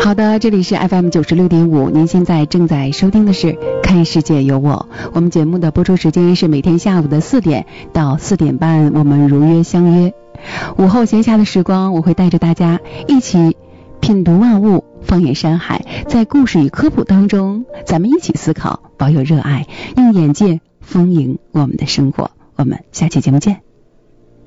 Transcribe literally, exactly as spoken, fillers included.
好的，这里是 F M 九十六点五，您现在正在收听的是看世界有我。我们节目的播出时间是每天下午的四点到四点半，我们如约相约。午后闲暇的时光，我会带着大家一起品读万物，放眼山海，在故事与科普当中，咱们一起思考，保有热爱，用眼界丰盈我们的生活。我们下期节目见。